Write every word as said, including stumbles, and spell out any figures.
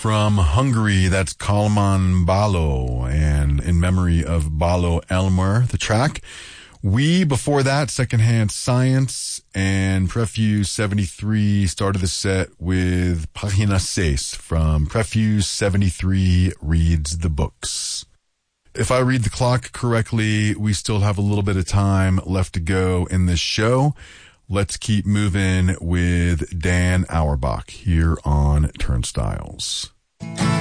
From Hungary, that's Kalman Balo, and in memory of Balo Elmer, the track. We, before that, Secondhand Science, and Prefuse seventy-three started the set with Pagina seis from Prefuse seventy-three Reads the Books. If I read the clock correctly, we still have a little bit of time left to go in this show. Let's keep moving with Dan Auerbach here on Turnstiles.